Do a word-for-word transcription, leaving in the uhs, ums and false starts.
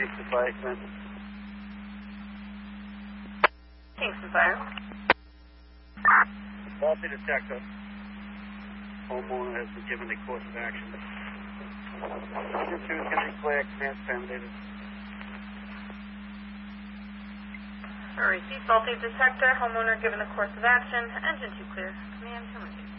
Kingston Fire Command. Kingston Fire. Faulty detector. Homeowner has been given a course of action. Engine two is going to be clear. Command terminated. Receive faulty detector. Homeowner given a course of action. Engine two clear. Command terminated.